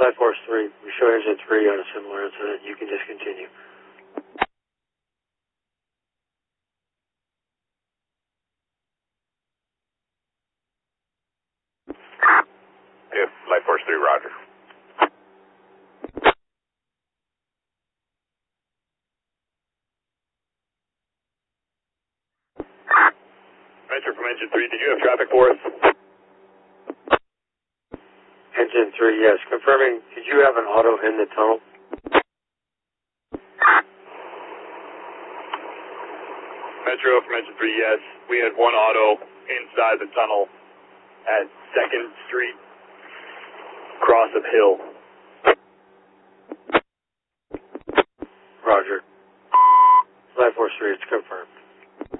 Flight Force 3, we show Engine 3 on a similar incident. You can discontinue. If Flight Force 3, roger. Venture from Engine 3, did you have traffic for us? Engine 3, yes. Confirming, did you have an auto in the tunnel? Metro from Engine 3, yes. We had one auto inside the tunnel at 2nd Street, cross of Hill. Roger. Flight Force 3, it's confirmed.